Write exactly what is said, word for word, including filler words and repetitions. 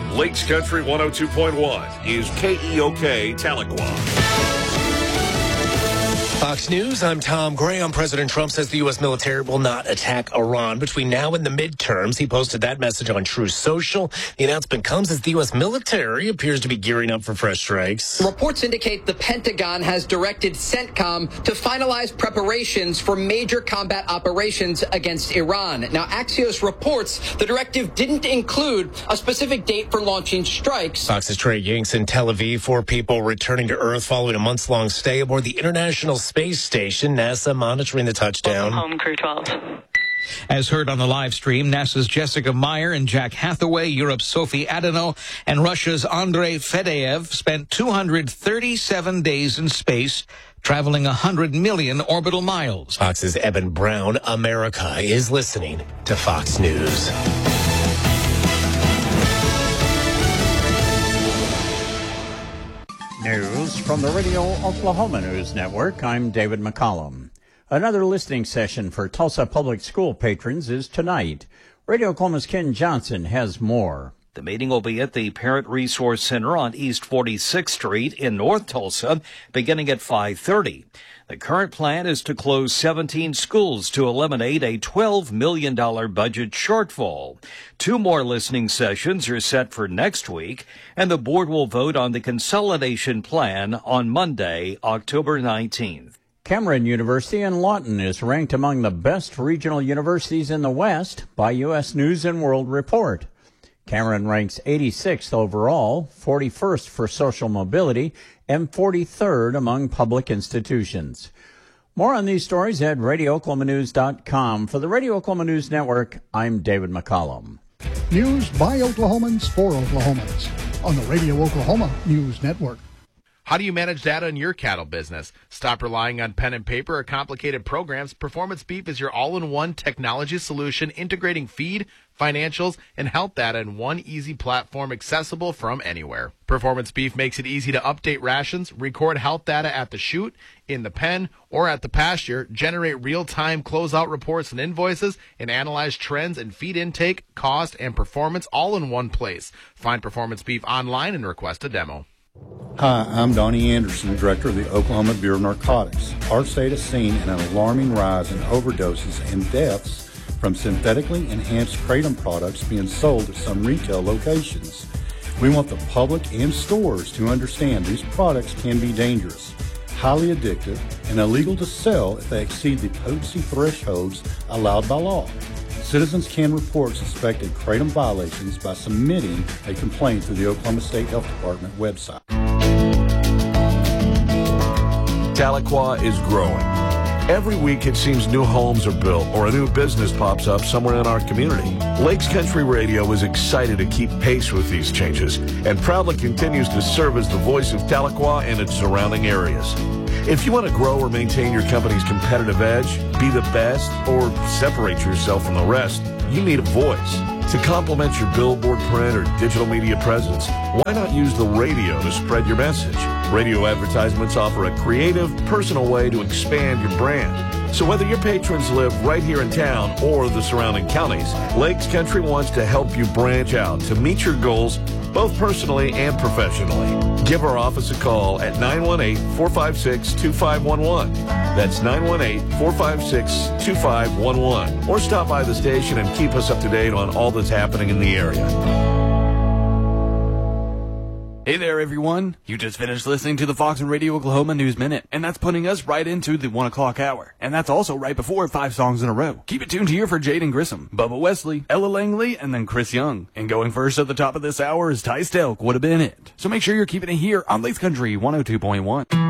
Lakes Country one oh two point one is K E O K Tahlequah. Fox News, I'm Tom Graham. President Trump says the U S military will not attack Iran between now and the midterms. He posted that message on Truth Social. The announcement comes as the U S military appears to be gearing up for fresh strikes. Reports indicate the Pentagon has directed CENTCOM to finalize preparations for major combat operations against Iran. Now, Axios reports the directive didn't include a specific date for launching strikes. Fox's Trey Yanks in Tel Aviv. Four people returning to Earth following a months-long stay aboard the International Space Station. NASA monitoring the touchdown. Welcome home, Crew twelve. As heard on the live stream, NASA's Jessica Meyer and Jack Hathaway, Europe's Sophie Adano, and Russia's Andrei Fedyaev spent two hundred thirty-seven days in space, traveling one hundred million orbital miles. Fox's Evan Brown. America is listening to Fox News. News from the Radio Oklahoma News Network. I'm David McCollum. Another listening session for Tulsa Public School patrons is tonight. Radio Oklahoma's Ken Johnson has more. The meeting will be at the Parent Resource Center on East forty-sixth Street in North Tulsa, beginning at five thirty. The current plan is to close seventeen schools to eliminate a twelve million dollars budget shortfall. Two more listening sessions are set for next week, and the board will vote on the consolidation plan on Monday, October nineteenth. Cameron University in Lawton is ranked among the best regional universities in the West by U S News and World Report. Cameron ranks eighty-sixth overall, forty-first for social mobility, and forty-third among public institutions. More on these stories at radio oklahoma news dot com. For the Radio Oklahoma News Network, I'm David McCollum. News by Oklahomans for Oklahomans on the Radio Oklahoma News Network. How do you manage data in your cattle business? Stop relying on pen and paper or complicated programs. Performance Beef is your all-in-one technology solution integrating feed, financials, and health data in one easy platform accessible from anywhere. Performance Beef makes it easy to update rations, record health data at the chute, in the pen, or at the pasture, generate real-time closeout reports and invoices, and analyze trends in feed intake, cost, and performance all in one place. Find Performance Beef online and request a demo. Hi, I'm Donnie Anderson, Director of the Oklahoma Bureau of Narcotics. Our state has seen an alarming rise in overdoses and deaths from synthetically enhanced kratom products being sold at some retail locations. We want the public and stores to understand these products can be dangerous, highly addictive, and illegal to sell if they exceed the potency thresholds allowed by law. Citizens can report suspected kratom violations by submitting a complaint to the Oklahoma State Health Department website. Tahlequah is growing. Every week it seems new homes are built or a new business pops up somewhere in our community. Lakes Country Radio is excited to keep pace with these changes and proudly continues to serve as the voice of Tahlequah and its surrounding areas. If you want to grow or maintain your company's competitive edge, be the best, or separate yourself from the rest, you need a voice. To complement your billboard, print, or digital media presence, why not use the radio to spread your message? Radio advertisements offer a creative, personal way to expand your brand. So whether your patrons live right here in town or the surrounding counties, Lakes Country wants to help you branch out to meet your goals both personally and professionally. Give our office a call at nine one eight, four five six, two five one one. That's nine one eight, four five six, two five one one. Or stop by the station and keep us up to date on all that's happening in the area. Hey there, everyone. You just finished listening to the Fox and Radio Oklahoma News Minute, and that's putting us right into the one o'clock hour. And that's also right before five songs in a row. Keep it tuned here for Jaden Grissom, Bubba Wesley, Ella Langley, and then Chris Young. And going first at the top of this hour is Ty Stelk, Would Have Been It. So make sure you're keeping it here on Lakes Country one oh two point one.